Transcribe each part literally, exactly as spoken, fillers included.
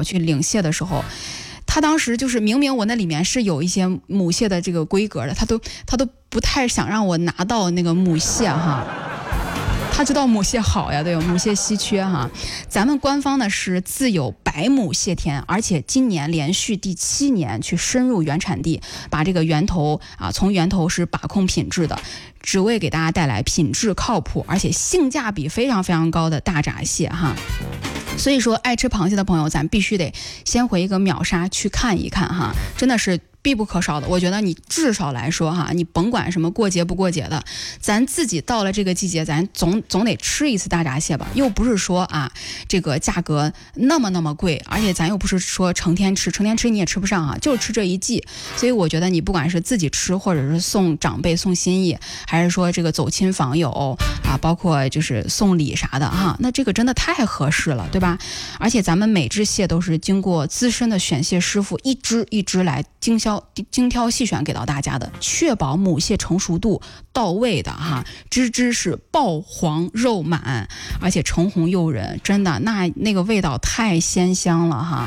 去领蟹的时候，他当时就是明明我那里面是有一些母蟹的这个规格的，他都他都不太想让我拿到那个母蟹哈。他知道母蟹好呀，对，母蟹稀缺哈。咱们官方呢是自有白母蟹田，而且今年连续第七年去深入原产地，把这个源头啊从源头是把控品质的，只为给大家带来品质靠谱而且性价比非常非常高的大闸蟹哈。所以说爱吃螃蟹的朋友，咱必须得先回一个秒杀去看一看哈，真的是必不可少的。我觉得你至少来说哈，你甭管什么过节不过节的，咱自己到了这个季节，咱总总得吃一次大闸蟹吧。又不是说啊，这个价格那么那么贵，而且咱又不是说成天吃，成天吃你也吃不上啊，就是吃这一季。所以我觉得你不管是自己吃，或者是送长辈送心意，还是说这个走亲访友啊，包括就是送礼啥的哈，那这个真的太合适了，对吧？而且咱们每只蟹都是经过资深的选蟹师傅一只一只来精销精挑细选给到大家的，确保母蟹成熟度到位的哈，只只是爆黄肉满，而且橙红诱人，真的那那个味道太鲜香了哈。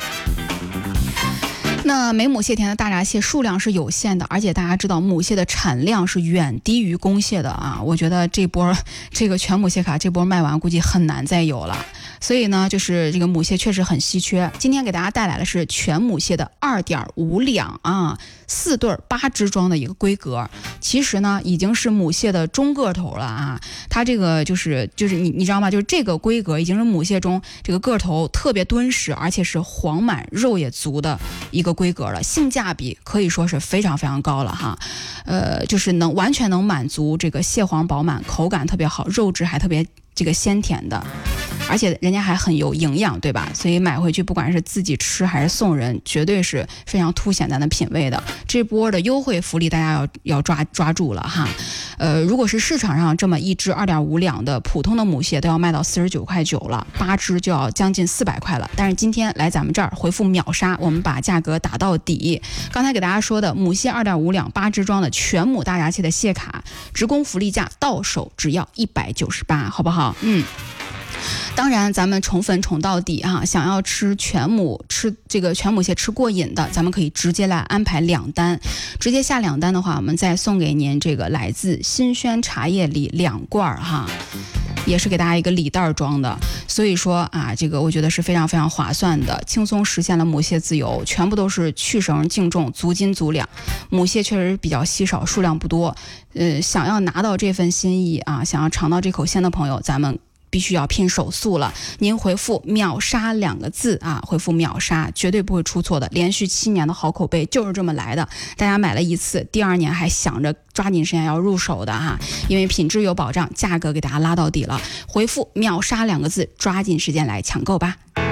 那每母蟹田的大闸蟹数量是有限的，而且大家知道母蟹的产量是远低于公蟹的啊。我觉得这波这个全母蟹卡这波卖完，估计很难再有了。所以呢，就是这个母蟹确实很稀缺。今天给大家带来的是全母蟹的二点五两啊，四对八只装的一个规格。其实呢，已经是母蟹的中个头了啊。它这个就是就是你你知道吗？就是这个规格已经是母蟹中这个个头特别敦实，而且是黄满肉也足的一个规格了，性价比可以说是非常非常高了哈。呃，就是能完全能满足这个蟹黄饱满，口感特别好，肉质还特别这个鲜甜的。而且人家还很有营养，对吧？所以买回去不管是自己吃还是送人，绝对是非常凸显咱的品味的。这波的优惠福利大家要要抓抓住了哈。呃，如果是市场上这么一只二点五两的普通的母蟹都要卖到四十九块九了，八只就要将近四百块了。但是今天来咱们这儿回复秒杀，我们把价格打到底。刚才给大家说的母蟹二点五两八只装的全母大闸蟹的蟹卡，职工福利价到手只要一百九十八，好不好？嗯。当然咱们宠粉宠到底啊，想要吃全母吃这个全母蟹吃过瘾的，咱们可以直接来安排两单，直接下两单的话，我们再送给您这个来自新轩茶叶里两罐哈，也是给大家一个礼袋装的。所以说啊，这个我觉得是非常非常划算的，轻松实现了母蟹自由，全部都是去绳净重，足斤足两。母蟹确实比较稀少，数量不多，呃，想要拿到这份心意啊，想要尝到这口鲜的朋友，咱们必须要拼手速了。您回复秒杀两个字啊，回复秒杀绝对不会出错的，连续七年的好口碑就是这么来的。大家买了一次，第二年还想着抓紧时间要入手的哈，因为品质有保障，价格给大家拉到底了。回复秒杀两个字，抓紧时间来抢购吧。